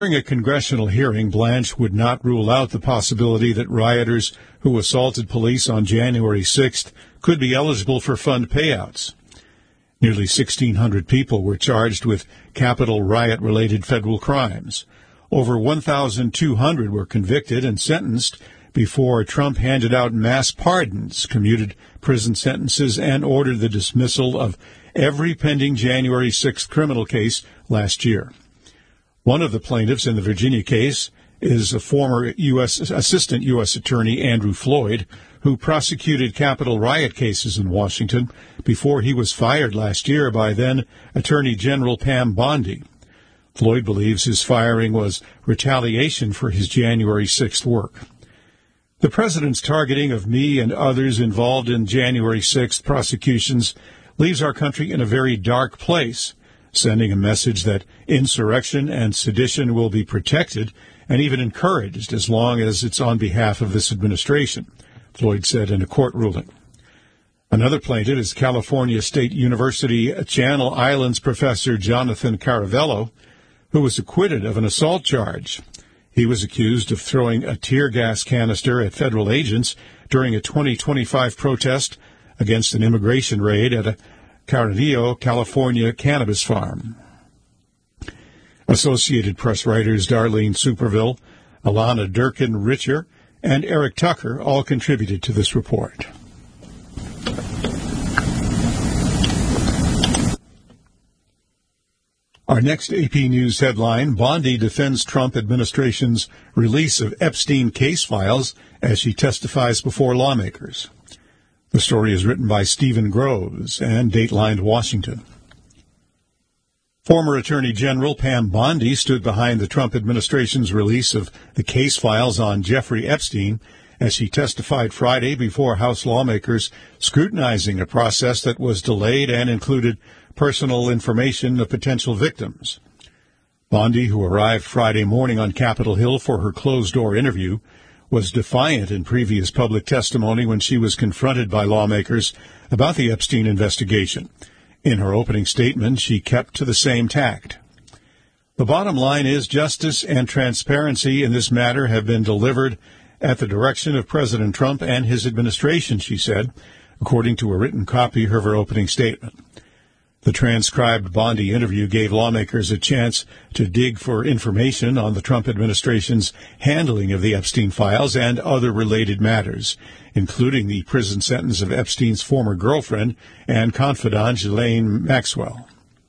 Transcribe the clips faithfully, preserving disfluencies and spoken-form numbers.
During a congressional hearing, Blanche would not rule out the possibility that rioters who assaulted police on January sixth could be eligible for fund payouts. Nearly sixteen hundred people were charged with Capitol riot-related federal crimes. Over one thousand two hundred were convicted and sentenced before Trump handed out mass pardons, commuted prison sentences, and ordered the dismissal of every pending January sixth criminal case last year. One of the plaintiffs in the Virginia case is a former U S Assistant U S Attorney Andrew Floyd, who prosecuted Capitol riot cases in Washington before he was fired last year by then Attorney General Pam Bondi. Floyd believes his firing was retaliation for his January sixth work. The president's targeting of me and others involved in January sixth prosecutions leaves our country in a very dark place, sending a message that insurrection and sedition will be protected and even encouraged as long as it's on behalf of this administration, Floyd said in a court ruling. Another plaintiff is California State University Channel Islands professor Jonathan Caravello, who was acquitted of an assault charge. He was accused of throwing a tear gas canister at federal agents during a twenty twenty-five protest against an immigration raid at a Carrillo, California cannabis farm. Associated Press writers Darlene Superville, Alana Durkin-Richer, and Eric Tucker all contributed to this report. Our next A P News headline, Bondi defends Trump administration's release of Epstein case files as she testifies before lawmakers. The story is written by Stephen Groves and datelined Washington. Former Attorney General Pam Bondi stood behind the Trump administration's release of the case files on Jeffrey Epstein as she testified Friday before House lawmakers scrutinizing a process that was delayed and included personal information of potential victims. Bondi, who arrived Friday morning on Capitol Hill for her closed-door interview, was defiant in previous public testimony when she was confronted by lawmakers about the Epstein investigation. In her opening statement, she kept to the same tact. The bottom line is justice and transparency in this matter have been delivered at the direction of President Trump and his administration, she said, according to a written copy of her opening statement. The transcribed Bondi interview gave lawmakers a chance to dig for information on the Trump administration's handling of the Epstein files and other related matters, including the prison sentence of Epstein's former girlfriend and confidant Ghislaine Maxwell.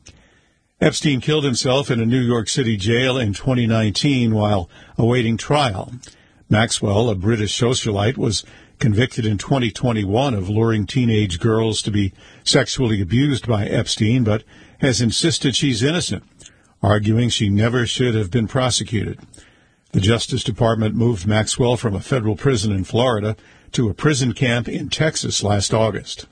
Epstein killed himself in a New York City jail in twenty nineteen while awaiting trial. Maxwell, a British socialite, was convicted in twenty twenty-one of luring teenage girls to be sexually abused by Epstein, but has insisted she's innocent, arguing she never should have been prosecuted. The Justice Department moved Maxwell from a federal prison in Florida to a prison camp in Texas last August.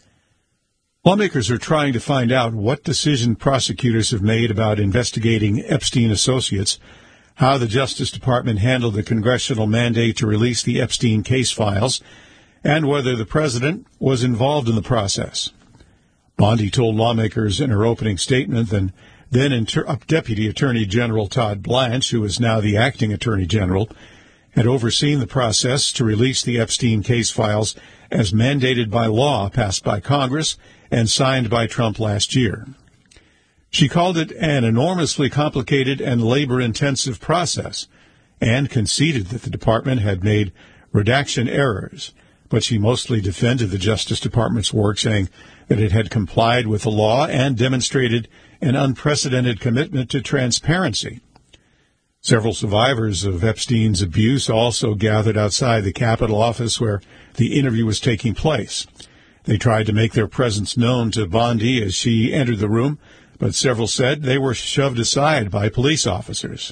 Lawmakers are trying to find out what decision prosecutors have made about investigating Epstein associates, how the Justice Department handled the congressional mandate to release the Epstein case files, and whether the president was involved in the process. Bondi told lawmakers in her opening statement that then Inter- Deputy Attorney General Todd Blanche, who is now the acting Attorney General, had overseen the process to release the Epstein case files as mandated by law passed by Congress and signed by Trump last year. She called it an enormously complicated and labor-intensive process and conceded that the department had made redaction errors, but she mostly defended the Justice Department's work, saying that it had complied with the law and demonstrated an unprecedented commitment to transparency. Several survivors of Epstein's abuse also gathered outside the Capitol office where the interview was taking place. They tried to make their presence known to Bondi as she entered the room, but several said they were shoved aside by police officers.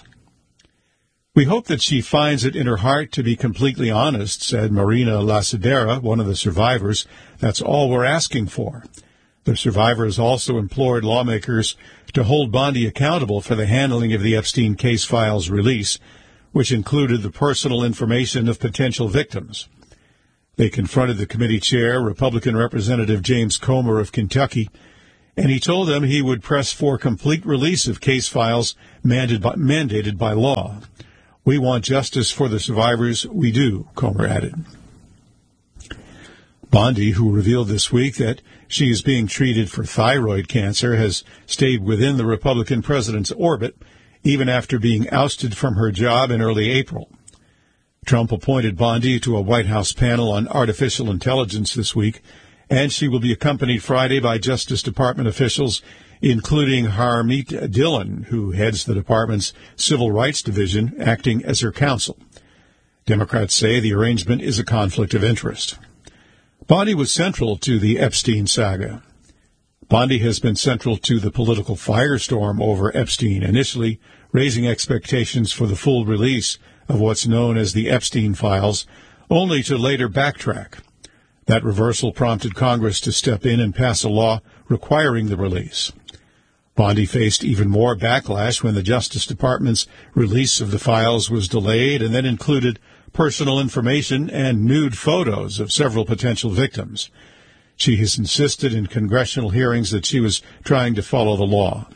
We hope that she finds it in her heart to be completely honest, said Marina Lacidera, one of the survivors. That's all we're asking for. The survivors also implored lawmakers to hold Bondi accountable for the handling of the Epstein case files release, which included the personal information of potential victims. They confronted the committee chair, Republican Representative James Comer of Kentucky, and he told them he would press for complete release of case files mandated by, mandated by law. We want justice for the survivors. We do, Comer added. Bondi, who revealed this week that she is being treated for thyroid cancer, has stayed within the Republican president's orbit, even after being ousted from her job in early April. Trump appointed Bondi to a White House panel on artificial intelligence this week, and she will be accompanied Friday by Justice Department officials, including Harmeet Dillon, who heads the department's Civil Rights Division, acting as her counsel. Democrats say the arrangement is a conflict of interest. Bondi was central to the Epstein saga. Bondi has been central to the political firestorm over Epstein, initially raising expectations for the full release of what's known as the Epstein files, only to later backtrack. That reversal prompted Congress to step in and pass a law requiring the release. Bondi faced even more backlash when the Justice Department's release of the files was delayed and then included personal information and nude photos of several potential victims. She has insisted in congressional hearings that she was trying to follow the law.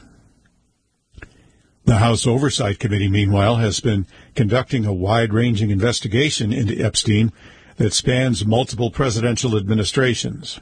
The House Oversight Committee, meanwhile, has been conducting a wide-ranging investigation into Epstein that spans multiple presidential administrations.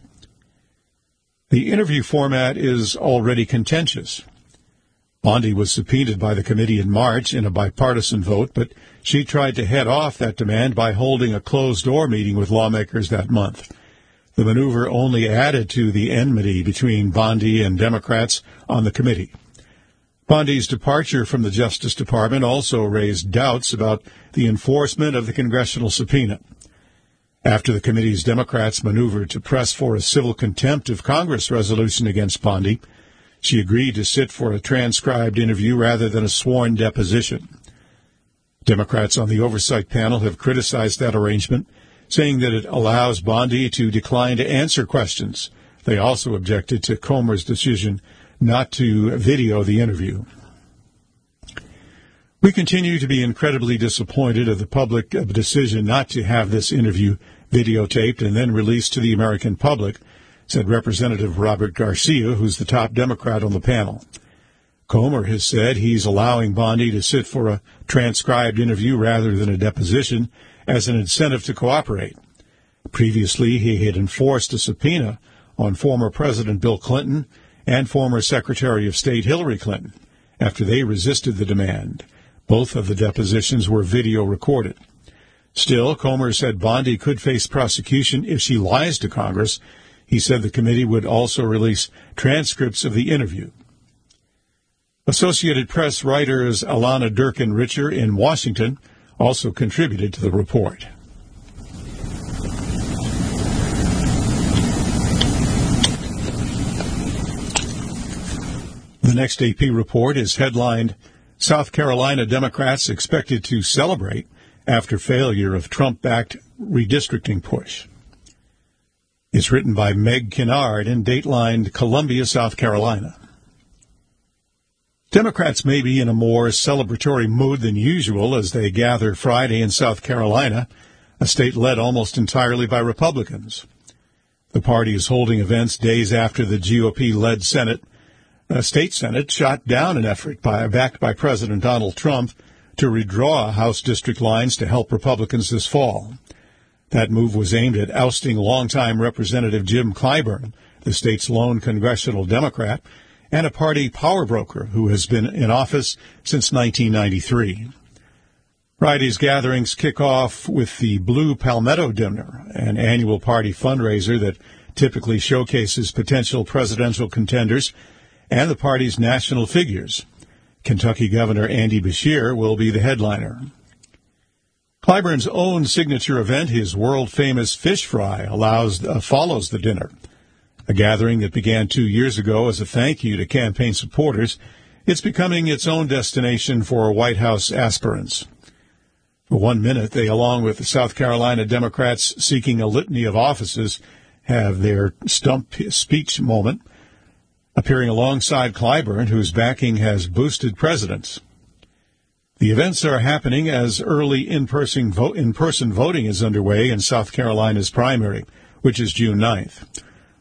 The interview format is already contentious. Bondi was subpoenaed by the committee in March in a bipartisan vote, but she tried to head off that demand by holding a closed-door meeting with lawmakers that month. The maneuver only added to the enmity between Bondi and Democrats on the committee. Bondi's departure from the Justice Department also raised doubts about the enforcement of the congressional subpoena. After the committee's Democrats maneuvered to press for a civil contempt of Congress resolution against Bondi, she agreed to sit for a transcribed interview rather than a sworn deposition. Democrats on the oversight panel have criticized that arrangement, saying that it allows Bondi to decline to answer questions. They also objected to Comer's decision not to video the interview. We continue to be incredibly disappointed of the public decision not to have this interview videotaped and then released to the American public, said Representative Robert Garcia, who's the top Democrat on the panel. Comer has said he's allowing Bondi to sit for a transcribed interview rather than a deposition as an incentive to cooperate. Previously, he had enforced a subpoena on former President Bill Clinton and former Secretary of State Hillary Clinton after they resisted the demand. Both of the depositions were video recorded. Still, Comer said Bondi could face prosecution if she lies to Congress. He said the committee would also release transcripts of the interview. Associated Press writers Alana Durkin-Richer in Washington also contributed to the report. The next A P report is headlined, South Carolina Democrats expected to celebrate after failure of Trump-backed redistricting push. It's written by Meg Kinnard and datelined Columbia, South Carolina. Democrats may be in a more celebratory mood than usual as they gather Friday in South Carolina, a state led almost entirely by Republicans. The party is holding events days after the G O P-led Senate, uh, state Senate shot down an effort by, backed by President Donald Trump to redraw House district lines to help Republicans this fall. That move was aimed at ousting longtime Representative Jim Clyburn, the state's lone congressional Democrat, and a party power broker who has been in office since nineteen ninety-three. Friday's gatherings kick off with the Blue Palmetto Dinner, an annual party fundraiser that typically showcases potential presidential contenders and the party's national figures. Kentucky Governor Andy Beshear will be the headliner. Clyburn's own signature event, his world-famous fish fry, allows, uh, follows the dinner. A gathering that began two years ago as a thank you to campaign supporters, it's becoming its own destination for White House aspirants. For one minute, they, along with the South Carolina Democrats seeking a litany of offices, have their stump speech moment, appearing alongside Clyburn, whose backing has boosted presidents. The events are happening as early in-person, vote, in-person voting is underway in South Carolina's primary, which is June ninth.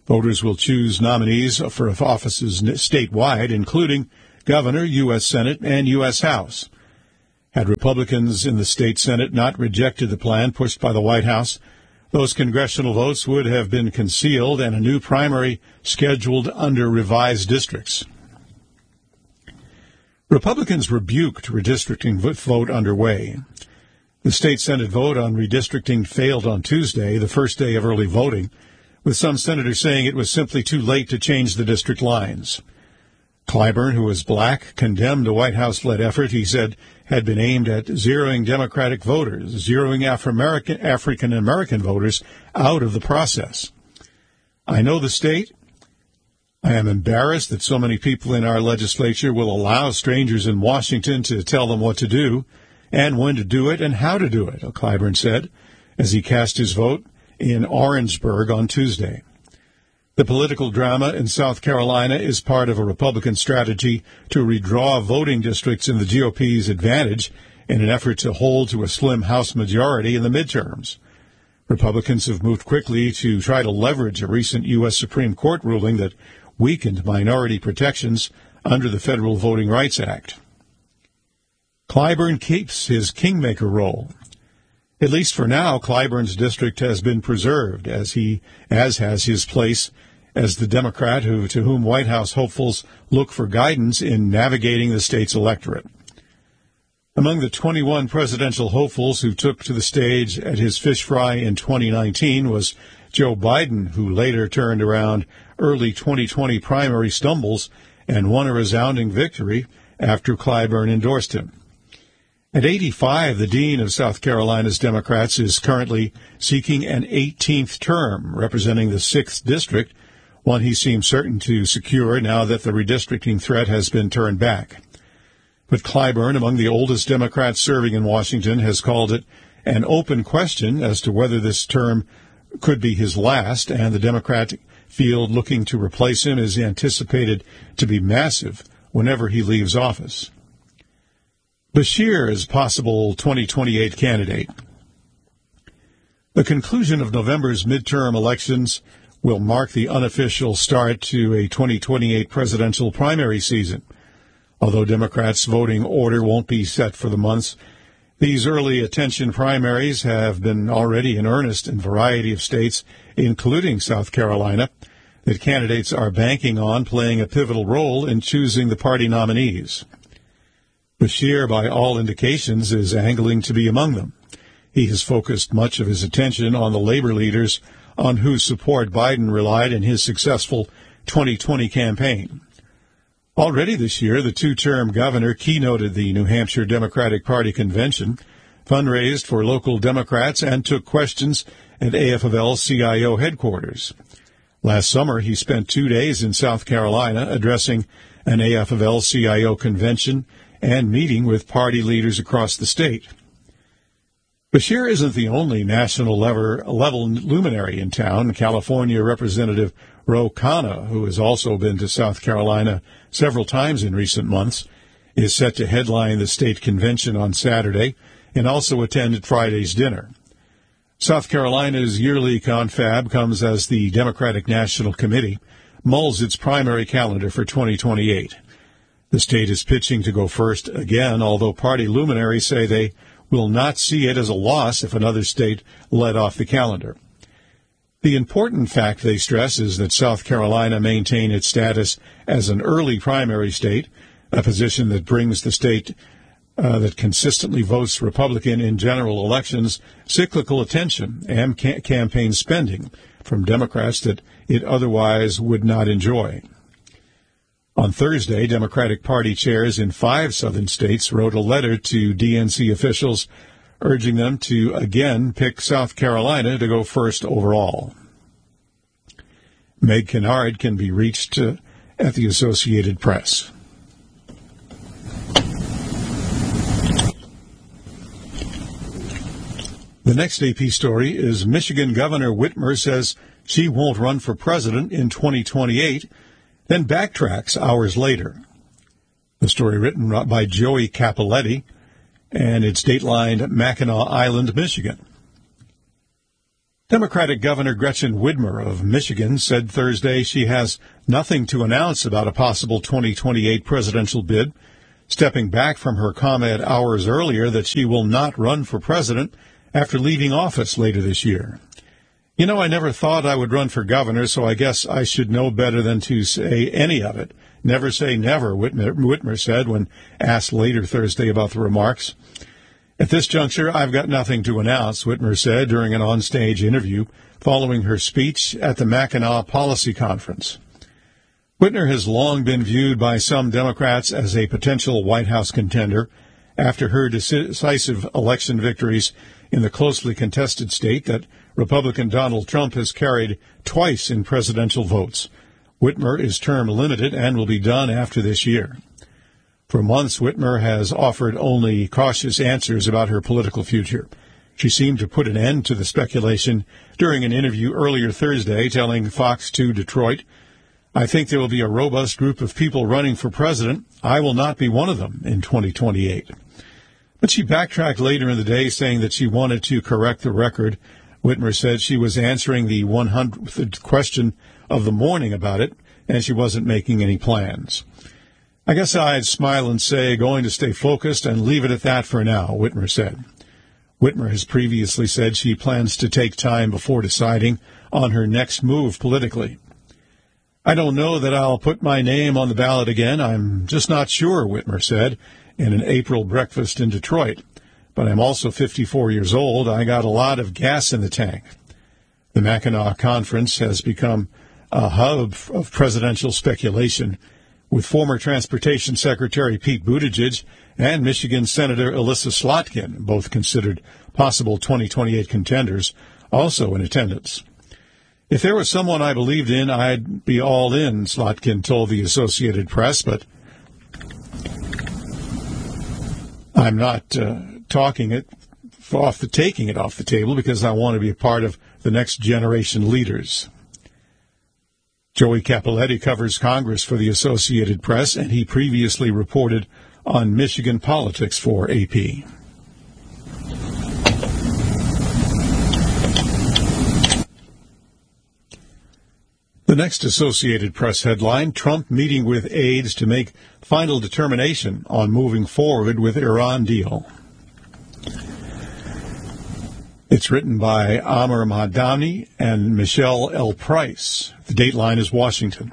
Voters will choose nominees for offices statewide, including governor, U S Senate, and U S House. Had Republicans in the state Senate not rejected the plan pushed by the White House, those congressional votes would have been concealed and a new primary scheduled under revised districts. Republicans rebuked redistricting vote underway. The state Senate vote on redistricting failed on Tuesday, the first day of early voting, with some senators saying it was simply too late to change the district lines. Clyburn, who is black, condemned a White House-led effort he said had been aimed at zeroing Democratic voters, zeroing Afro-American, African-American voters out of the process. I know the state. I am embarrassed that so many people in our legislature will allow strangers in Washington to tell them what to do and when to do it and how to do it, Clyburn said as he cast his vote in Orangeburg on Tuesday. The political drama in South Carolina is part of a Republican strategy to redraw voting districts in the G O P's advantage in an effort to hold to a slim House majority in the midterms. Republicans have moved quickly to try to leverage a recent U S Supreme Court ruling that weakened minority protections under the Federal Voting Rights Act. Clyburn keeps his kingmaker role. At least for now, Clyburn's district has been preserved, as he as has his place as the Democrat who to whom White House hopefuls look for guidance in navigating the state's electorate. Among the twenty-one presidential hopefuls who took to the stage at his fish fry in twenty nineteen was Joe Biden, who later turned around early twenty twenty primary stumbles and won a resounding victory after Clyburn endorsed him. At eighty-five, the dean of South Carolina's Democrats is currently seeking an eighteenth term, representing the sixth district, one he seems certain to secure now that the redistricting threat has been turned back. But Clyburn, among the oldest Democrats serving in Washington, has called it an open question as to whether this term could be his last, and the Democratic field looking to replace him is anticipated to be massive whenever he leaves office. Beshear is possible twenty twenty-eight candidate. The conclusion of November's midterm elections will mark the unofficial start to a twenty twenty-eight presidential primary season. Although Democrats' voting order won't be set for the months, these early attention primaries have been already in earnest in a variety of states, including South Carolina, that candidates are banking on playing a pivotal role in choosing the party nominees. Beshear, by all indications, is angling to be among them. He has focused much of his attention on the labor leaders on whose support Biden relied in his successful twenty twenty campaign. Already this year, the two-term governor keynoted the New Hampshire Democratic Party convention, fundraised for local Democrats, and took questions at A F of L C I O headquarters. Last summer, he spent two days in South Carolina addressing an A F of L C I O convention and meeting with party leaders across the state. Beshear isn't the only national level luminary in town. California Representative Ro Khanna, who has also been to South Carolina several times in recent months, is set to headline the state convention on Saturday and also attended Friday's dinner. South Carolina's yearly confab comes as the Democratic National Committee mulls its primary calendar for twenty twenty-eight. The state is pitching to go first again, although party luminaries say they will not see it as a loss if another state led off the calendar. The important fact, they stress, is that South Carolina maintained its status as an early primary state, a position that brings the state uh, that consistently votes Republican in general elections cyclical attention and ca- campaign spending from Democrats that it otherwise would not enjoy. On Thursday, Democratic Party chairs in five southern states wrote a letter to D N C officials urging them to again pick South Carolina to go first overall. Meg Kennard can be reached uh, at the Associated Press. The next A P story is Michigan Governor Whitmer says she won't run for president in twenty twenty-eight, then backtracks hours later. The story written by Joey Capoletti, and it's datelined Mackinac Island, Michigan. Democratic Governor Gretchen Whitmer of Michigan said Thursday she has nothing to announce about a possible twenty twenty-eight presidential bid, stepping back from her comment hours earlier that she will not run for president after leaving office later this year. You know, I never thought I would run for governor, so I guess I should know better than to say any of it. Never say never, Whitmer, Whitmer said when asked later Thursday about the remarks. At this juncture, I've got nothing to announce, Whitmer said during an onstage interview following her speech at the Mackinac Policy Conference. Whitmer has long been viewed by some Democrats as a potential White House contender after her decisive election victories in the closely contested state that Republican Donald Trump has carried twice in presidential votes. Whitmer is term limited and will be done after this year. For months, Whitmer has offered only cautious answers about her political future. She seemed to put an end to the speculation during an interview earlier Thursday, telling Fox two Detroit, "I think there will be a robust group of people running for president. I will not be one of them in twenty twenty-eight. But she backtracked later in the day, saying that she wanted to correct the record. Whitmer said she was answering the hundredth question of the morning about it, and she wasn't making any plans. I guess I'd smile and say, going to stay focused and leave it at that for now, Whitmer said. Whitmer has previously said she plans to take time before deciding on her next move politically. I don't know that I'll put my name on the ballot again. I'm just not sure, Whitmer said in an April breakfast in Detroit. But I'm also fifty-four years old. I got a lot of gas in the tank. The Mackinac Conference has become a hub of presidential speculation, with former Transportation Secretary Pete Buttigieg and Michigan Senator Elissa Slotkin, both considered possible twenty twenty-eight contenders, also in attendance. If there was someone I believed in, I'd be all in, Slotkin told the Associated Press, but I'm not uh, talking it off the taking it off the table because I want to be a part of the next generation leaders. Joey Capoletti covers Congress for the Associated Press, and he previously reported on Michigan politics for A P. The next Associated Press headline, Trump meeting with aides to make final determination on moving forward with Iran deal. It's written by Amr Madani and Michelle L. Price. The dateline is Washington.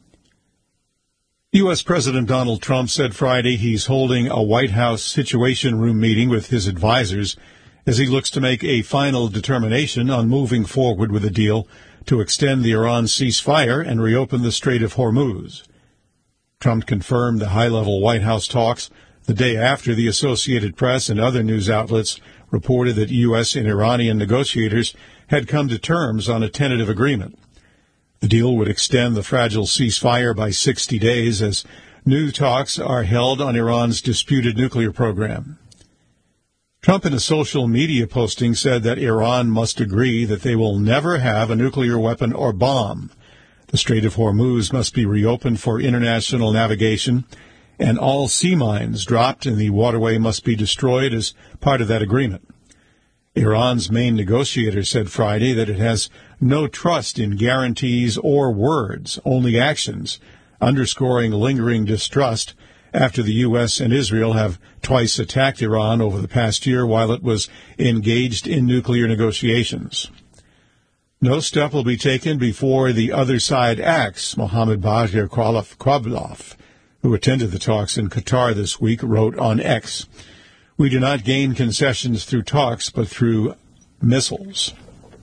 U S. President Donald Trump said Friday he's holding a White House Situation Room meeting with his advisors as he looks to make a final determination on moving forward with a deal to extend the Iran ceasefire and reopen the Strait of Hormuz. Trump confirmed the high-level White House talks the day after the Associated Press and other news outlets reported that U S and Iranian negotiators had come to terms on a tentative agreement. The deal would extend the fragile ceasefire by sixty days as new talks are held on Iran's disputed nuclear program. Trump in a social media posting said that Iran must agree that they will never have a nuclear weapon or bomb. The Strait of Hormuz must be reopened for international navigation, and all sea mines dropped in the waterway must be destroyed as part of that agreement. Iran's main negotiator said Friday that it has no trust in guarantees or words, only actions, underscoring lingering distrust after the U S and Israel have twice attacked Iran over the past year while it was engaged in nuclear negotiations. No step will be taken before the other side acts, Mohammed Bagher Quablov, who attended the talks in Qatar this week, wrote on X. We do not gain concessions through talks, but through missiles.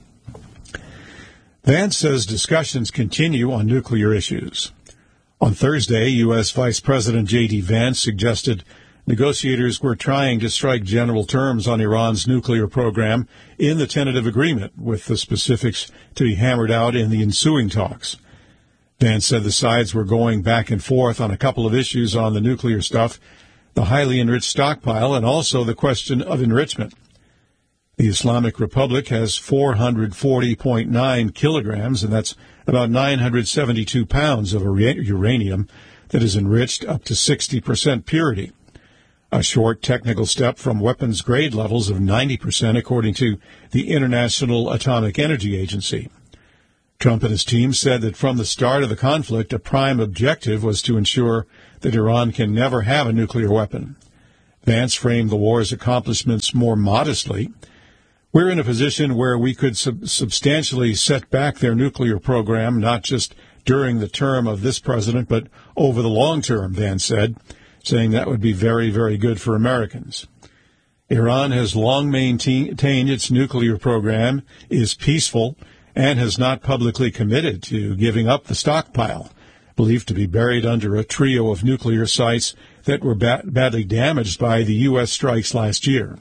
Vance says discussions continue on nuclear issues. On Thursday, U S. Vice President J D. Vance suggested negotiators were trying to strike general terms on Iran's nuclear program in the tentative agreement, with the specifics to be hammered out in the ensuing talks. Vance said the sides were going back and forth on a couple of issues on the nuclear stuff, the highly enriched stockpile, and also the question of enrichment. The Islamic Republic has four hundred forty point nine kilograms, and that's about nine hundred seventy-two pounds of uranium that is enriched up to sixty percent purity. a short technical step from weapons grade levels of ninety percent, according to the International Atomic Energy Agency. Trump and his team said that from the start of the conflict, a prime objective was to ensure that Iran can never have a nuclear weapon. Vance framed the war's accomplishments more modestly. We're in a position where we could sub- substantially set back their nuclear program, not just during the term of this president, but over the long term, Vance said, saying that would be very, very good for Americans. Iran has long maintained its nuclear program, is peaceful, and has not publicly committed to giving up the stockpile, believed to be buried under a trio of nuclear sites that were ba- badly damaged by the U S strikes last year.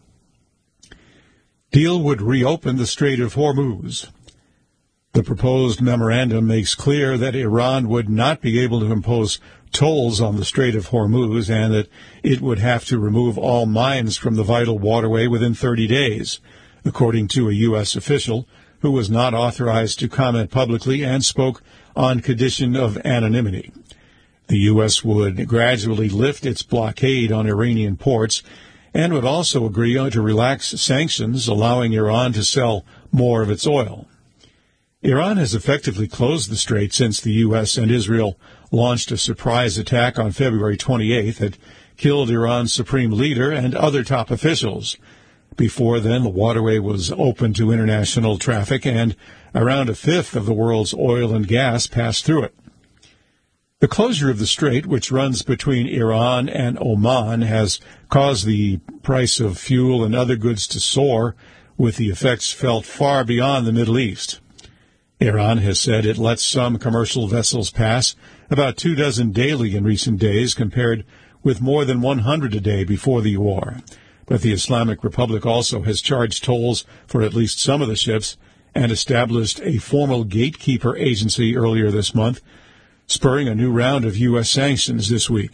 Deal would reopen the Strait of Hormuz. The proposed memorandum makes clear that Iran would not be able to impose tolls on the Strait of Hormuz and that it would have to remove all mines from the vital waterway within thirty days, according to a U S official who was not authorized to comment publicly and spoke on condition of anonymity. The U S would gradually lift its blockade on Iranian ports and would also agree to relax sanctions, allowing Iran to sell more of its oil. Iran has effectively closed the strait since the U S and Israel launched a surprise attack on February twenty-eighth that killed Iran's supreme leader and other top officials. Before then, the waterway was open to international traffic, and around a fifth of the world's oil and gas passed through it. The closure of the strait, which runs between Iran and Oman, has caused the price of fuel and other goods to soar, with the effects felt far beyond the Middle East. Iran has said it lets some commercial vessels pass, about two dozen daily in recent days, compared with more than one hundred a day before the war. But the Islamic Republic also has charged tolls for at least some of the ships and established a formal gatekeeper agency earlier this month, spurring a new round of U S sanctions this week.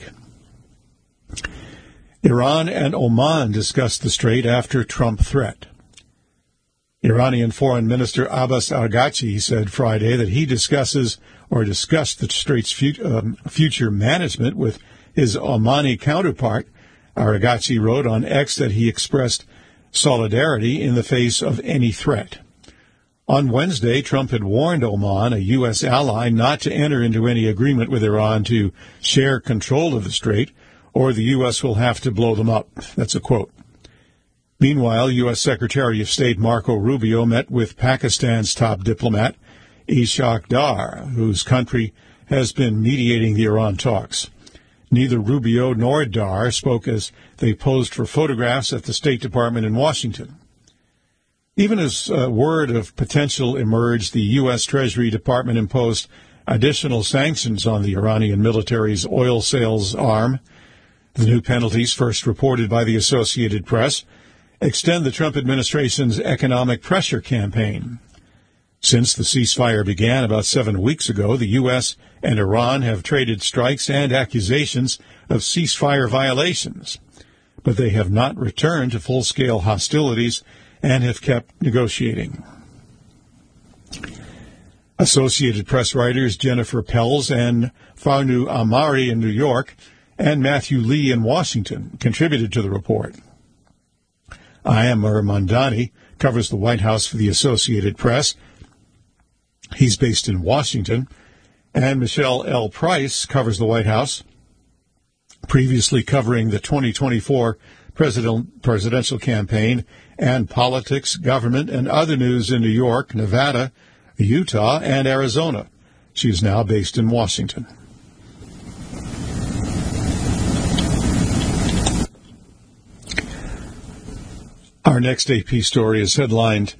Iran and Oman discussed the strait after Trump threat. Iranian Foreign Minister Abbas Araghchi said Friday that he discusses or discussed the strait's future management with his Omani counterpart. Araghchi wrote on X that he expressed solidarity in the face of any threat. On Wednesday, Trump had warned Oman, a U S ally, not to enter into any agreement with Iran to share control of the strait, or the U S will have to blow them up. That's a quote. Meanwhile, U S Secretary of State Marco Rubio met with Pakistan's top diplomat, Ishaq Dar, whose country has been mediating the Iran talks. Neither Rubio nor Dar spoke as they posed for photographs at the State Department in Washington. Even as uh, word of potential emerged, the U S Treasury Department imposed additional sanctions on the Iranian military's oil sales arm. The new penalties, first reported by the Associated Press, extend the Trump administration's economic pressure campaign. Since the ceasefire began about seven weeks ago, the U S and Iran have traded strikes and accusations of ceasefire violations, but they have not returned to full-scale hostilities and have kept negotiating. Associated Press writers Jennifer Pelz and Farnoo Amari in New York and Matthew Lee in Washington contributed to the report. Ayamur Mandani covers the White House for the Associated Press. He's based in Washington. And Michelle L. Price covers the White House, previously covering the twenty twenty-four president, presidential campaign and politics, government, and other news in New York, Nevada, Utah, and Arizona. She is now based in Washington. Our next A P story is headlined,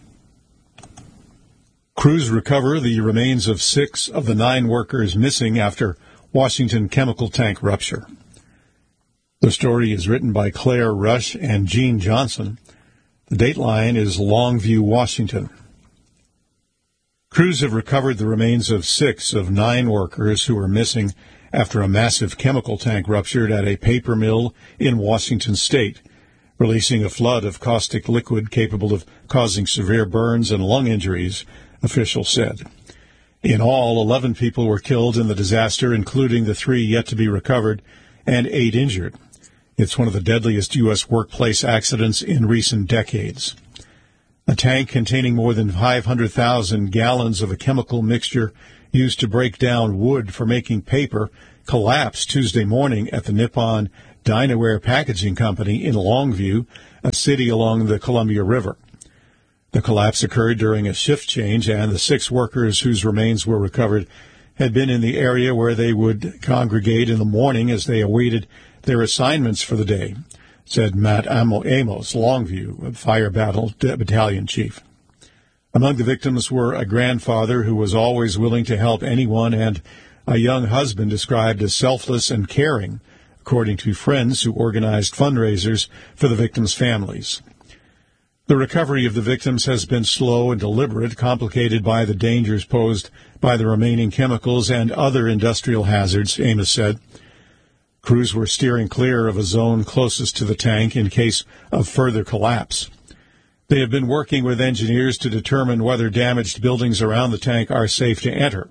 Crews recover the remains of six of the nine workers missing after Washington chemical tank rupture. The story is written by Claire Rush and Gene Johnson. The dateline is Longview, Washington. Crews have recovered the remains of six of nine workers who were missing after a massive chemical tank ruptured at a paper mill in Washington state, releasing a flood of caustic liquid capable of causing severe burns and lung injuries, officials said. In all, eleven people were killed in the disaster, including the three yet to be recovered, and eight injured. It's one of the deadliest U S workplace accidents in recent decades. A tank containing more than five hundred thousand gallons of a chemical mixture used to break down wood for making paper collapsed Tuesday morning at the Nippon Dinaware Packaging Company in Longview, a city along the Columbia River. The collapse occurred during a shift change, and the six workers whose remains were recovered had been in the area where they would congregate in the morning as they awaited their assignments for the day, said Matt Amos, Longview, Fire Battle Battalion Chief. Among the victims were a grandfather who was always willing to help anyone and a young husband described as selfless and caring, according to friends who organized fundraisers for the victims' families. The recovery of the victims has been slow and deliberate, complicated by the dangers posed by the remaining chemicals and other industrial hazards, Amos said. Crews were steering clear of a zone closest to the tank in case of further collapse. They have been working with engineers to determine whether damaged buildings around the tank are safe to enter.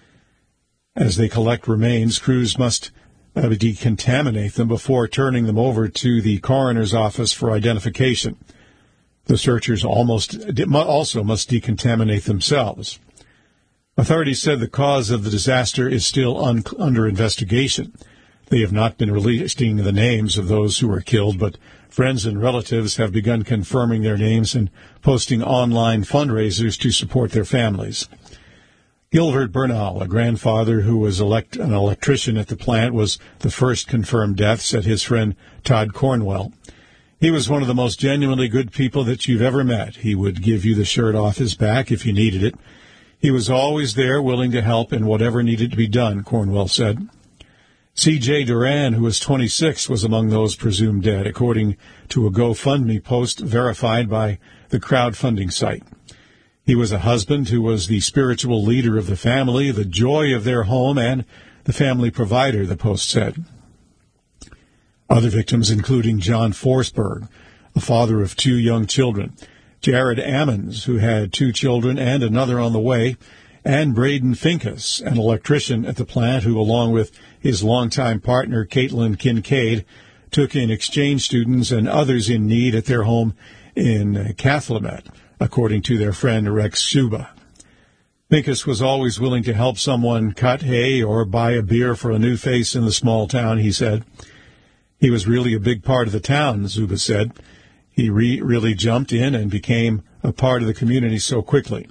As they collect remains, crews must uh, decontaminate them before turning them over to the coroner's office for identification. The searchers almost also must decontaminate themselves. Authorities said the cause of the disaster is still un- under investigation. They have not been releasing the names of those who were killed, but friends and relatives have begun confirming their names and posting online fundraisers to support their families. Gilbert Bernal, a grandfather who was elect- an electrician at the plant, was the first confirmed death, said his friend Todd Cornwell. He was one of the most genuinely good people that you've ever met. He would give you the shirt off his back if you needed it. He was always there, willing to help in whatever needed to be done, Cornwell said. C J Duran, who was twenty-six, was among those presumed dead, according to a GoFundMe post verified by the crowdfunding site. He was a husband who was the spiritual leader of the family, the joy of their home, and the family provider, the post said. Other victims, including John Forsberg, a father of two young children, Jared Ammons, who had two children and another on the way, and Braden Finkus, an electrician at the plant who, along with his longtime partner, Caitlin Kincaid, took in exchange students and others in need at their home in Cathlemet, according to their friend Rex Shuba. Finkus was always willing to help someone cut hay or buy a beer for a new face in the small town, he said. He was really a big part of the town, Zuba said. He re- really jumped in and became a part of the community so quickly.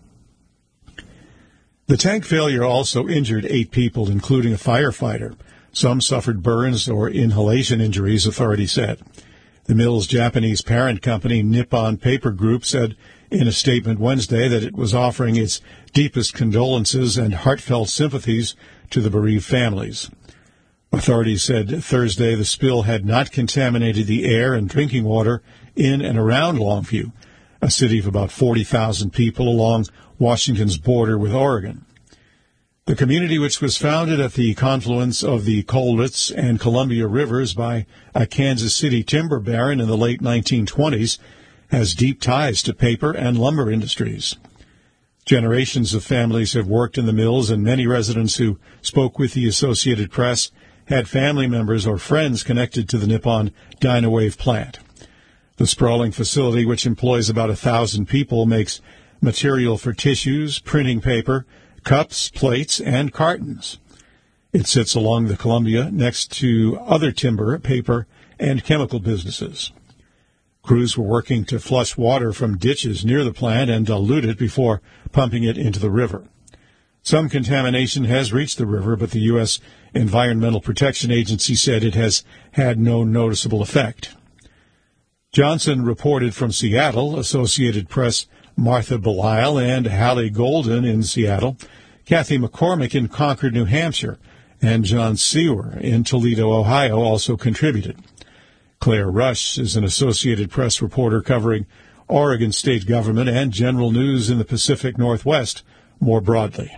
The tank failure also injured eight people, including a firefighter. Some suffered burns or inhalation injuries, authorities said. The mill's Japanese parent company, Nippon Paper Group, said in a statement Wednesday that it was offering its deepest condolences and heartfelt sympathies to the bereaved families. Authorities said Thursday the spill had not contaminated the air and drinking water in and around Longview, a city of about forty thousand people along Washington's border with Oregon. The community, which was founded at the confluence of the Colwitz and Columbia Rivers by a Kansas City timber baron in the late nineteen twenties, has deep ties to paper and lumber industries. Generations of families have worked in the mills, and many residents who spoke with the Associated Press had family members or friends connected to the Nippon Dynawave plant. The sprawling facility, which employs about a thousand people, makes material for tissues, printing paper, cups, plates, and cartons. It sits along the Columbia next to other timber, paper, and chemical businesses. Crews were working to flush water from ditches near the plant and dilute it before pumping it into the river. Some contamination has reached the river, but the U S Environmental Protection Agency said it has had no noticeable effect. Johnson reported from Seattle, Associated Press Martha Belisle and Hallie Golden in Seattle, Kathy McCormick in Concord, New Hampshire, and John Sewer in Toledo, Ohio also contributed. Claire Rush is an Associated Press reporter covering Oregon state government and general news in the Pacific Northwest more broadly.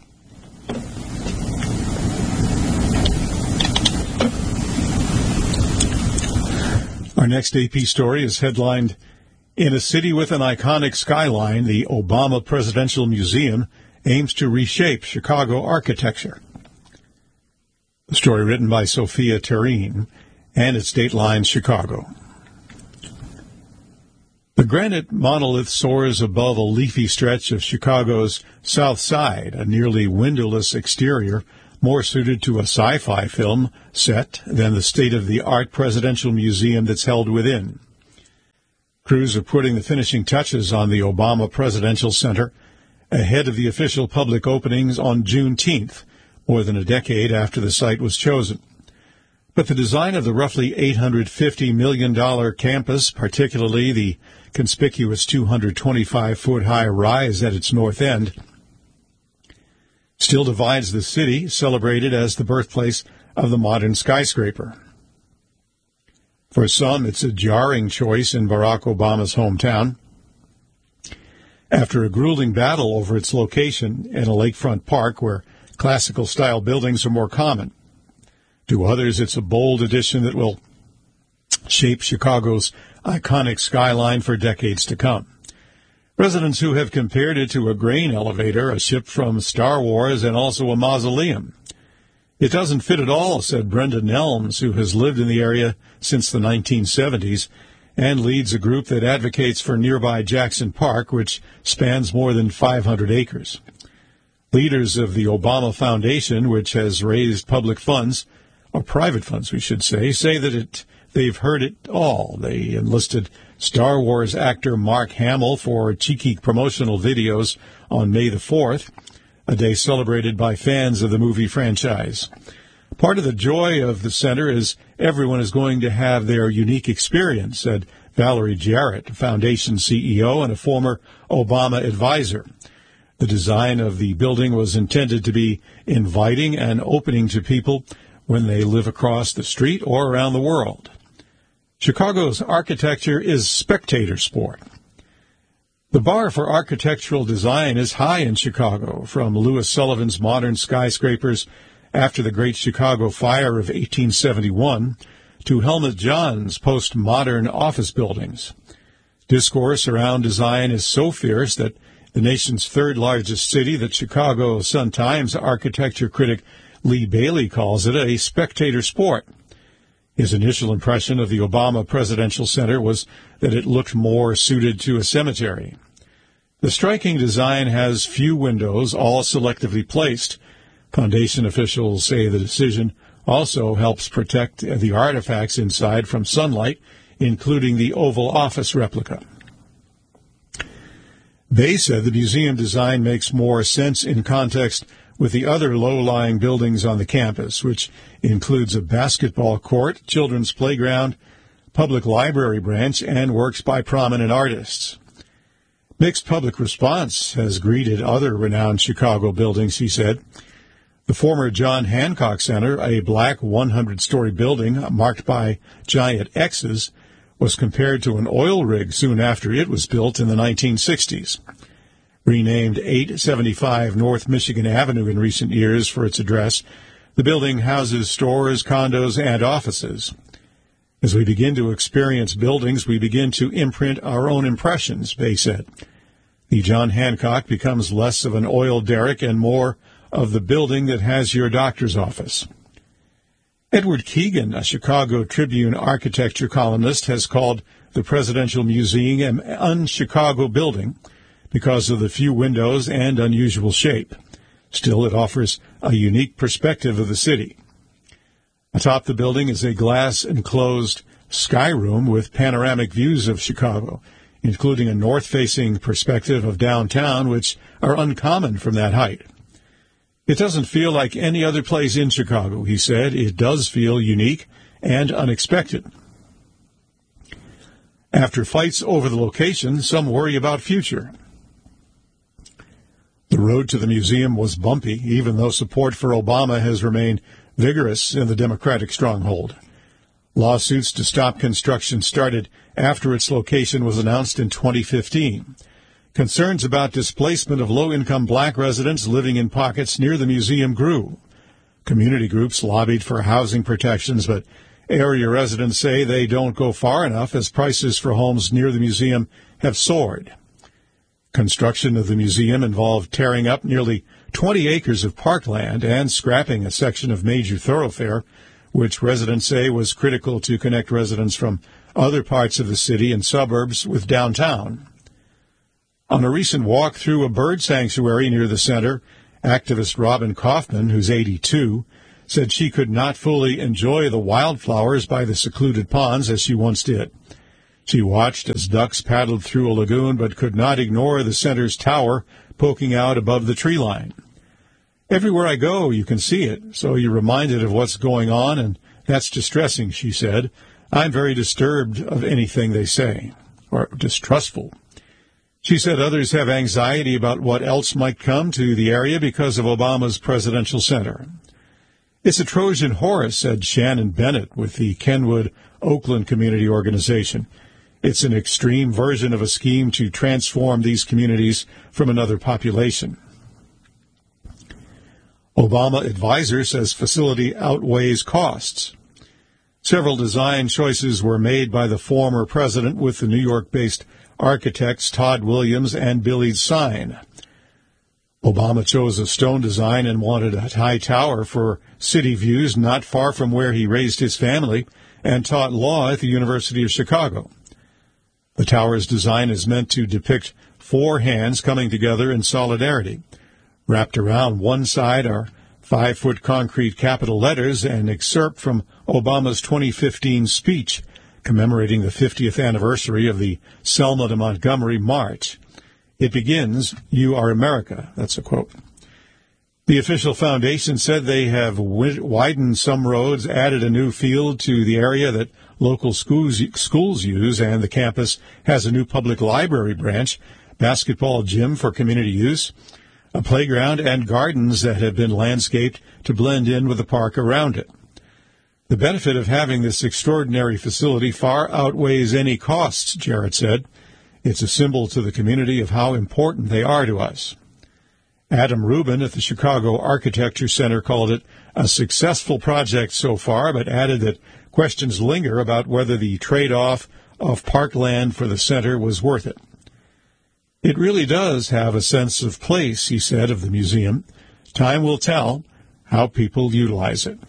Our next A P story is headlined, "In a City with an Iconic Skyline, the Obama Presidential Museum Aims to Reshape Chicago Architecture." The story written by Sophia Terine and its dateline Chicago. The granite monolith soars above a leafy stretch of Chicago's South Side, a nearly windowless exterior more suited to a sci-fi film set than the state-of-the-art presidential museum that's held within. Crews are putting the finishing touches on the Obama Presidential Center ahead of the official public openings on Juneteenth, more than a decade after the site was chosen. But the design of the roughly eight hundred fifty million dollars campus, particularly the conspicuous two hundred twenty-five foot high rise at its north end, still divides the city, celebrated as the birthplace of the modern skyscraper. For some, it's a jarring choice in Barack Obama's hometown. After a grueling battle over its location in a lakefront park where classical-style buildings are more common, to others, it's a bold addition that will shape Chicago's iconic skyline for decades to come. Residents who have compared it to a grain elevator, a ship from Star Wars, and also a mausoleum. It doesn't fit at all, said Brenda Nelms, who has lived in the area since the nineteen seventies and leads a group that advocates for nearby Jackson Park, which spans more than five hundred acres. Leaders of the Obama Foundation, which has raised public funds, or private funds, we should say, say that it they've heard it all. They enlisted Star Wars actor Mark Hamill for cheeky promotional videos on May the fourth, a day celebrated by fans of the movie franchise. Part of the joy of the center is everyone is going to have their unique experience, said Valerie Jarrett, Foundation C E O and a former Obama advisor. The design of the building was intended to be inviting and opening to people when they live across the street or around the world. Chicago's architecture is spectator sport. The bar for architectural design is high in Chicago, from Louis Sullivan's modern skyscrapers after the Great Chicago Fire of eighteen seventy-one to Helmut Jahn's postmodern office buildings. Discourse around design is so fierce that the nation's third largest city, the Chicago Sun-Times architecture critic Lee Bailey calls it a spectator sport. His initial impression of the Obama Presidential Center was that it looked more suited to a cemetery. The striking design has few windows, all selectively placed. Foundation officials say the decision also helps protect the artifacts inside from sunlight, including the Oval Office replica. They said the museum design makes more sense in context with the other low-lying buildings on the campus, which includes a basketball court, children's playground, public library branch, and works by prominent artists. Mixed public response has greeted other renowned Chicago buildings, he said. The former John Hancock Center, a black one hundred story building marked by giant X's, was compared to an oil rig soon after it was built in the nineteen sixties. Renamed eight seventy-five North Michigan Avenue in recent years for its address, the building houses stores, condos, and offices. As we begin to experience buildings, we begin to imprint our own impressions, Bay said. The John Hancock becomes less of an oil derrick and more of the building that has your doctor's office. Edward Keegan, a Chicago Tribune architecture columnist, has called the Presidential Museum an un-Chicago building because of the few windows and unusual shape. Still, it offers a unique perspective of the city. Atop the building is a glass-enclosed sky room with panoramic views of Chicago, including a north-facing perspective of downtown, which are uncommon from that height. It doesn't feel like any other place in Chicago, he said. It does feel unique and unexpected. After fights over the location, some worry about future. The road to the museum was bumpy, even though support for Obama has remained vigorous in the Democratic stronghold. Lawsuits to stop construction started after its location was announced in twenty fifteen. Concerns about displacement of low-income black residents living in pockets near the museum grew. Community groups lobbied for housing protections, but area residents say they don't go far enough as prices for homes near the museum have soared. Construction of the museum involved tearing up nearly twenty acres of parkland and scrapping a section of major thoroughfare, which residents say was critical to connect residents from other parts of the city and suburbs with downtown. On a recent walk through a bird sanctuary near the center, activist Robin Kaufman, who's eighty-two, said she could not fully enjoy the wildflowers by the secluded ponds as she once did. She watched as ducks paddled through a lagoon but could not ignore the center's tower poking out above the tree line. Everywhere I go, you can see it, so you're reminded of what's going on, and that's distressing, she said. I'm very disturbed of anything they say, or distrustful. She said others have anxiety about what else might come to the area because of Obama's presidential center. It's a Trojan horse, said Shannon Bennett with the Kenwood Oakland Community Organization. It's an extreme version of a scheme to transform these communities from another population. Obama advisor says facility outweighs costs. Several design choices were made by the former president with the New York-based architects Todd Williams and Billy Sine. Obama chose a stone design and wanted a high tower for city views not far from where he raised his family and taught law at the University of Chicago. The tower's design is meant to depict four hands coming together in solidarity. Wrapped around one side are five-foot concrete capital letters, an excerpt from Obama's twenty fifteen speech commemorating the fiftieth anniversary of the Selma to Montgomery March. It begins, "You are America." That's a quote. The official foundation said they have widened some roads, added a new field to the area that local schools, schools use, and the campus has a new public library branch, basketball gym for community use, a playground, and gardens that have been landscaped to blend in with the park around it. The benefit of having this extraordinary facility far outweighs any costs, Jarrett said. It's a symbol to the community of how important they are to us. Adam Rubin at the Chicago Architecture Center called it a successful project so far, but added that questions linger about whether the trade-off of parkland for the center was worth it. It really does have a sense of place, he said, of the museum. Time will tell how people utilize it.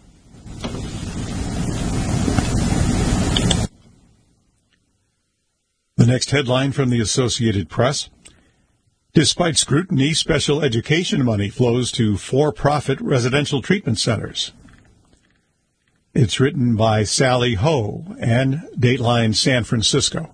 The next headline from the Associated Press. Despite scrutiny, special education money flows to for-profit residential treatment centers. It's written by Sally Ho and Dateline San Francisco.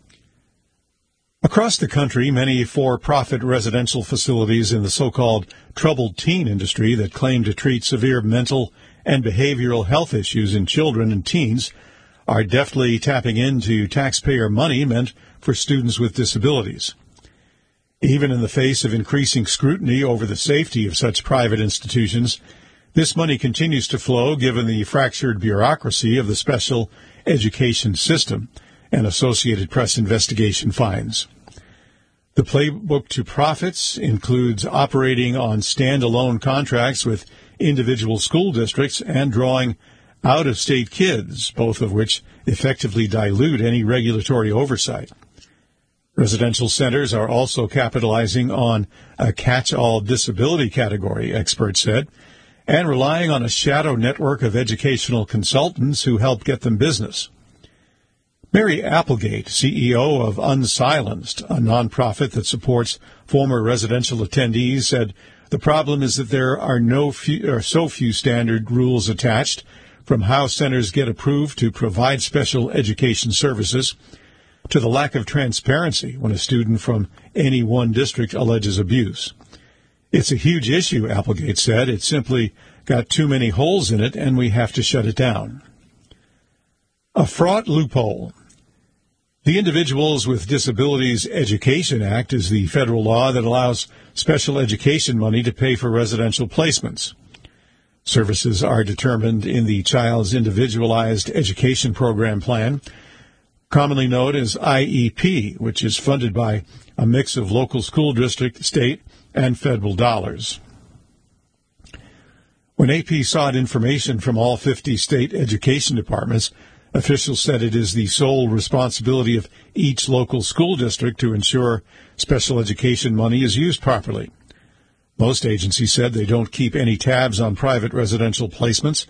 Across the country, many for-profit residential facilities in the so-called troubled teen industry that claim to treat severe mental and behavioral health issues in children and teens are deftly tapping into taxpayer money meant for students with disabilities. Even in the face of increasing scrutiny over the safety of such private institutions, this money continues to flow given the fractured bureaucracy of the special education system, an Associated Press investigation finds. The playbook to profits includes operating on standalone contracts with individual school districts and drawing out-of-state kids, both of which effectively dilute any regulatory oversight. Residential centers are also capitalizing on a catch-all disability category, experts said, and relying on a shadow network of educational consultants who help get them business. Mary Applegate, C E O of Unsilenced, a nonprofit that supports former residential attendees, said the problem is that there are no few, or so few standard rules attached, from how centers get approved to provide special education services, to the lack of transparency when a student from any one district alleges abuse. It's a huge issue, Applegate said. It's simply got too many holes in it, and we have to shut it down. A fraught loophole. The Individuals with Disabilities Education Act is the federal law that allows special education money to pay for residential placements. Services are determined in the child's individualized education program plan, commonly known as I E P, which is funded by a mix of local school district, state, and federal dollars. When A P sought information from all fifty state education departments, officials said it is the sole responsibility of each local school district to ensure special education money is used properly. Most agencies said they don't keep any tabs on private residential placements.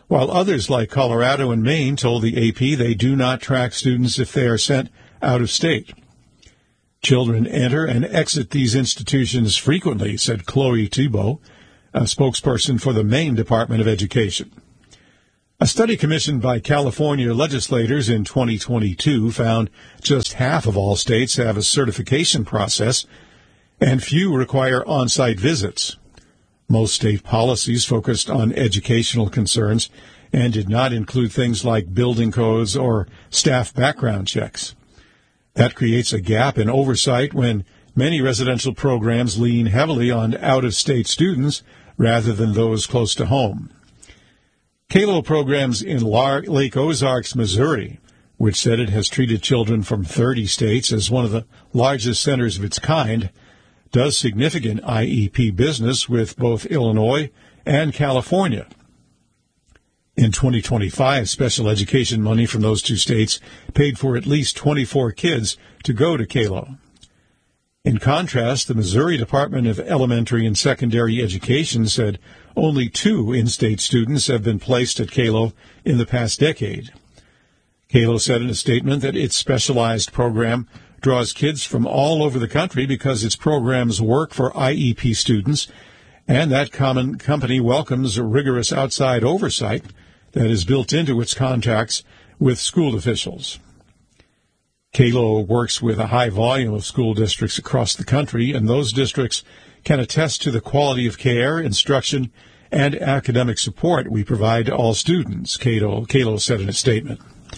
while others like Colorado and Maine told the A P they do not track students if they are sent out of state. Children enter and exit these institutions frequently, said Chloe Thibault, a spokesperson for the Maine Department of Education. A study commissioned by California legislators in twenty twenty-two found just half of all states have a certification process, and few require on-site visits. Most state policies focused on educational concerns and did not include things like building codes or staff background checks. That creates a gap in oversight when many residential programs lean heavily on out-of-state students rather than those close to home. CALO programs in Lake Ozarks, Missouri, which said it has treated children from thirty states as one of the largest centers of its kind, does significant I E P business with both Illinois and California. In twenty twenty-five, special education money from those two states paid for at least twenty-four kids to go to CALO. In contrast, the Missouri Department of Elementary and Secondary Education said only two in-state students have been placed at CALO in the past decade. CALO said in a statement that its specialized program draws kids from all over the country because its programs work for I E P students, and that common company welcomes rigorous outside oversight that is built into its contacts with school officials. CALO works with a high volume of school districts across the country, and those districts can attest to the quality of care, instruction, and academic support we provide to all students, CALO, CALO said in a statement.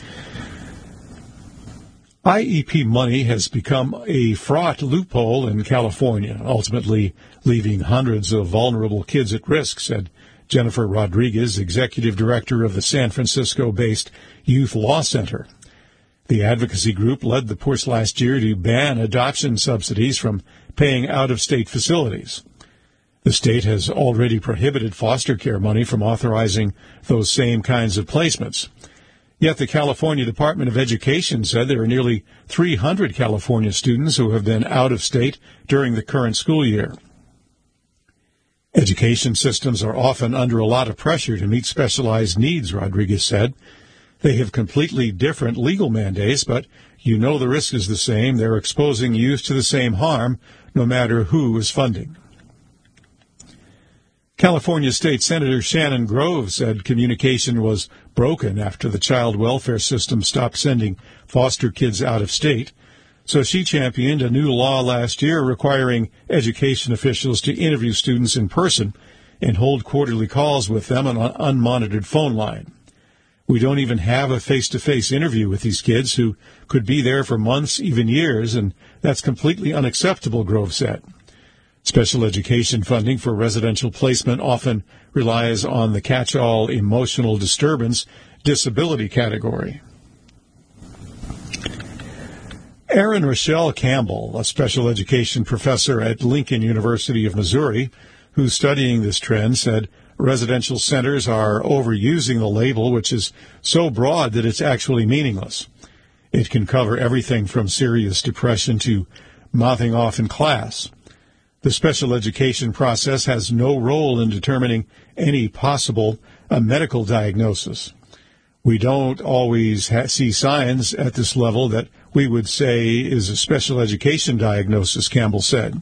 I E P money has become a fraught loophole in California, ultimately leaving hundreds of vulnerable kids at risk, said Jennifer Rodriguez, executive director of the San Francisco-based Youth Law Center. The advocacy group led the push last year to ban adoption subsidies from paying out-of-state facilities. The state has already prohibited foster care money from authorizing those same kinds of placements. Yet the California Department of Education said there are nearly three hundred California students who have been out of state during the current school year. Education systems are often under a lot of pressure to meet specialized needs, Rodriguez said. They have completely different legal mandates, but you know the risk is the same. They're exposing youth to the same harm, no matter who is funding. California State Senator Shannon Grove said communication was broken after the child welfare system stopped sending foster kids out of state, so she championed a new law last year requiring education officials to interview students in person and hold quarterly calls with them on an unmonitored phone line. We don't even have a face-to-face interview with these kids who could be there for months, even years, and that's completely unacceptable, Grove said. Special education funding for residential placement often relies on the catch-all emotional disturbance disability category. Erin Rochelle Campbell, a special education professor at Lincoln University of Missouri, who's studying this trend, said residential centers are overusing the label, which is so broad that it's actually meaningless. It can cover everything from serious depression to mouthing off in class. The special education process has no role in determining any possible uh, medical diagnosis. We don't always ha- see signs at this level that we would say is a special education diagnosis, Campbell said.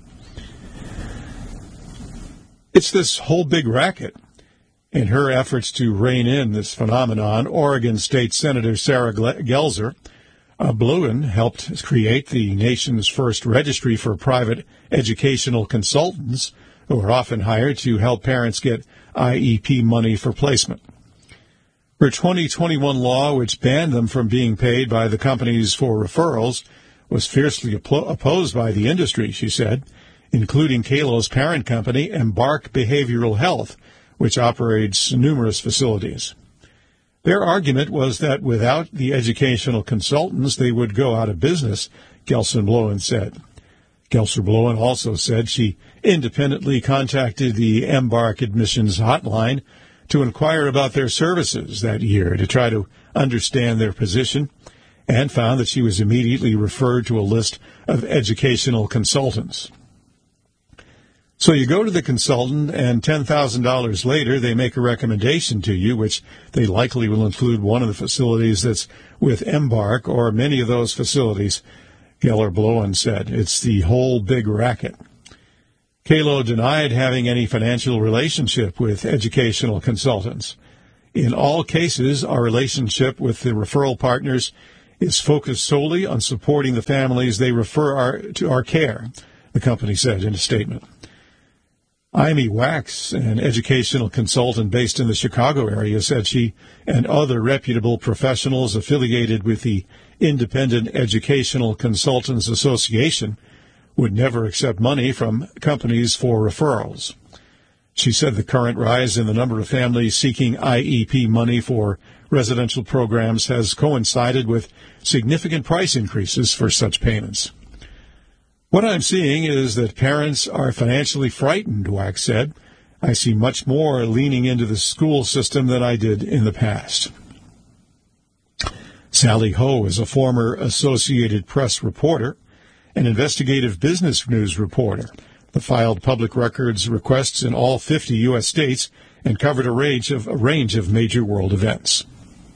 It's this whole big racket. In her efforts to rein in this phenomenon, Oregon State Senator Sarah Gelzer uh, Bluen helped create the nation's first registry for private educational consultants who are often hired to help parents get I E P money for placement. Her twenty twenty-one law, which banned them from being paid by the companies for referrals, was fiercely oppo- opposed by the industry, she said, including CALO's parent company, Embark Behavioral Health, which operates numerous facilities. Their argument was that without the educational consultants, they would go out of business, Gelson Bluen said. Gelson Bluen also said she independently contacted the Embark admissions hotline to inquire about their services that year to try to understand their position, and found that she was immediately referred to a list of educational consultants. So you go to the consultant, and ten thousand dollars later, they make a recommendation to you, which they likely will include one of the facilities that's with Embark or many of those facilities, Geller Blowen said. It's the whole big racket. Kalo denied having any financial relationship with educational consultants. In all cases, our relationship with the referral partners is focused solely on supporting the families they refer our, to our care, the company said in a statement. Amy Wax, an educational consultant based in the Chicago area, said she and other reputable professionals affiliated with the Independent Educational Consultants Association would never accept money from companies for referrals. She said the current rise in the number of families seeking I E P money for residential programs has coincided with significant price increases for such payments. What I'm seeing is that parents are financially frightened, Wax said. I see much more leaning into the school system than I did in the past. Sally Ho is a former Associated Press reporter, an investigative business news reporter that filed public records requests in all fifty U S states and covered a range of, a range of major world events.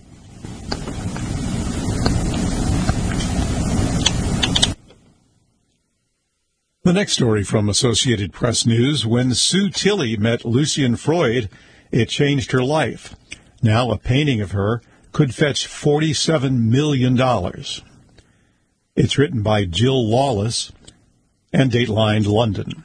The next story from Associated Press News, when Sue Tilley met Lucian Freud, it changed her life. Now a painting of her could fetch forty-seven million dollars. It's written by Jill Lawless and datelined London.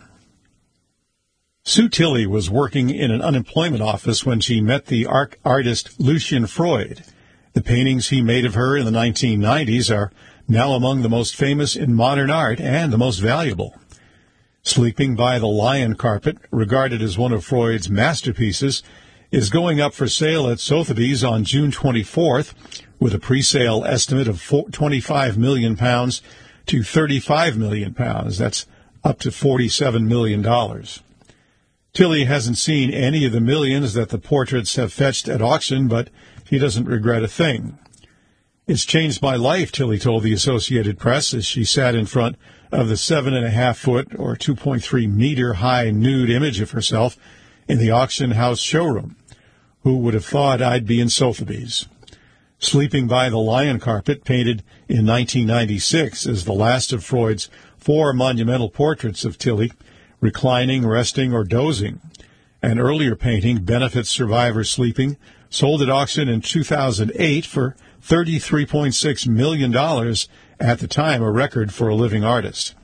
Sue Tilley was working in an unemployment office when she met the art- artist Lucian Freud. The paintings he made of her in the nineteen nineties are now among the most famous in modern art and the most valuable. Sleeping by the Lion Carpet, regarded as one of Freud's masterpieces, is going up for sale at Sotheby's on June twenty-fourth, with a pre-sale estimate of twenty-five million pounds to thirty-five million pounds. That's up to forty-seven million dollars. Tilley hasn't seen any of the millions that the portraits have fetched at auction, but he doesn't regret a thing. It's changed my life, Tilley told the Associated Press as she sat in front of the seven and a half foot or two point three meter high nude image of herself in the auction house showroom. Who would have thought I'd be in Sotheby's? Sleeping by the Lion Carpet, painted in nineteen ninety-six, is the last of Freud's four monumental portraits of Tilley, reclining, resting, or dozing. An earlier painting, Benefits Survivor Sleeping, sold at auction in two thousand eight for thirty-three point six million dollars, at the time a record for a living artist.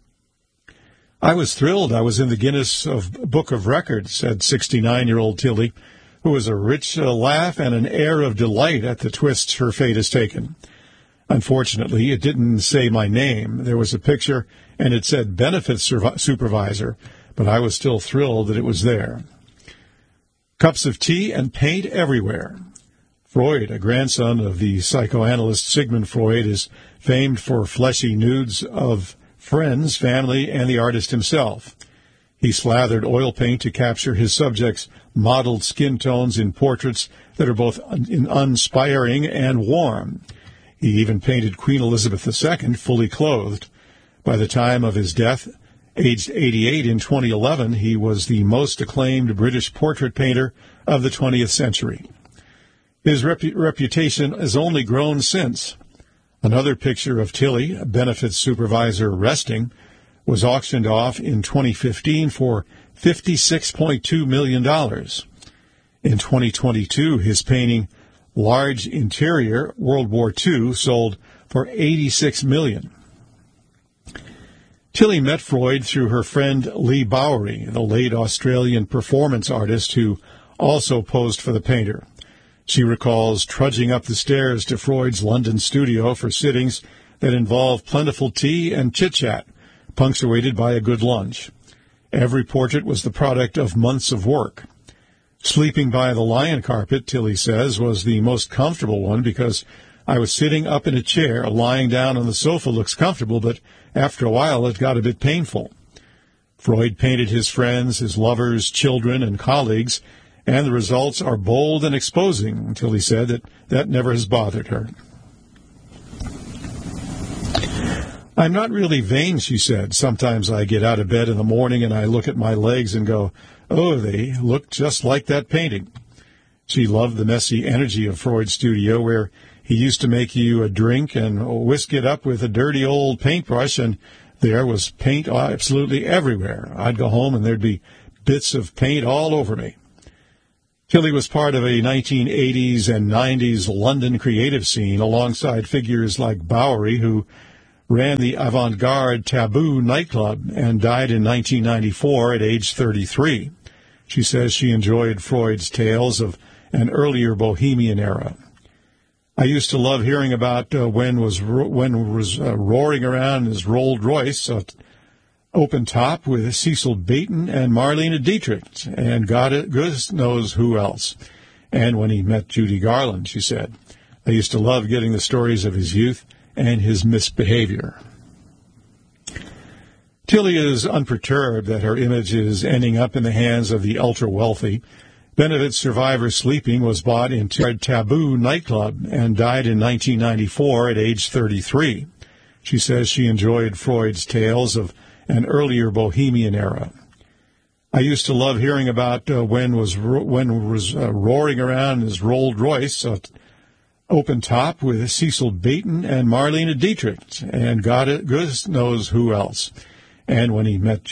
I was thrilled I was in the Guinness of Book of Records, said sixty-nine-year-old Tilley, who has a rich uh, laugh and an air of delight at the twists her fate has taken. Unfortunately, it didn't say my name. There was a picture, and it said Benefits Survi- Supervisor, but I was still thrilled that it was there. Cups of tea and paint everywhere. Freud, a grandson of the psychoanalyst Sigmund Freud, is famed for fleshy nudes of friends, family, and the artist himself. He slathered oil paint to capture his subjects' modeled skin tones in portraits that are both un- uninspiring and warm. He even painted Queen Elizabeth the Second fully clothed. By the time of his death, aged eighty-eight in twenty eleven, he was the most acclaimed British portrait painter of the twentieth century. His repu- reputation has only grown since. Another picture of Tilley, a benefits supervisor, resting, was auctioned off in twenty fifteen for fifty-six point two million dollars. In twenty twenty-two, his painting, Large Interior, World War Two, sold for eighty-six million dollars. Tilley met Freud through her friend Lee Bowery, the late Australian performance artist who also posed for the painter. She recalls trudging up the stairs to Freud's London studio for sittings that involved plentiful tea and chit-chat, punctuated by a good lunch. Every portrait was the product of months of work. Sleeping by the Lion Carpet, Tilley says, was the most comfortable one because I was sitting up in a chair. Lying down on the sofa looks comfortable, but after a while it got a bit painful. Freud painted his friends, his lovers, children, and colleagues, and the results are bold and exposing, Tilley said that that never has bothered her. I'm not really vain, she said. Sometimes I get out of bed in the morning and I look at my legs and go, oh, they look just like that painting. She loved the messy energy of Freud's studio, where he used to make you a drink and whisk it up with a dirty old paintbrush, and there was paint absolutely everywhere. I'd go home and there'd be bits of paint all over me. Tilly was part of a nineteen eighties and nineties London creative scene alongside figures like Bowery, who ran the avant-garde Taboo nightclub and died in nineteen ninety-four at age thirty-three. She says she enjoyed Freud's tales of an earlier bohemian era. I used to love hearing about uh, when was ro- when was uh, roaring around in his Rolls Royce, uh, open top with Cecil Beaton and Marlene Dietrich, and God goodness knows who else. And when he met Judy Garland, she said, I used to love getting the stories of his youth and his misbehavior. Tilly is unperturbed that her image is ending up in the hands of the ultra-wealthy. Benefit survivor Sleeping was bought into a Taboo nightclub and died in nineteen ninety-four at age thirty-three. She says she enjoyed Freud's tales of an earlier bohemian era. I used to love hearing about uh, when was ro- when was uh, roaring around in his Rolls Royce, uh, open top with Cecil Beaton and Marlene Dietrich, and God goodness knows who else. And when he met